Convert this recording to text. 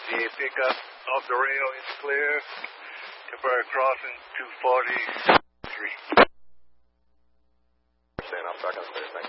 The pickup off the rail is clear. Temporary crossing 240 Street. I'm talking clear.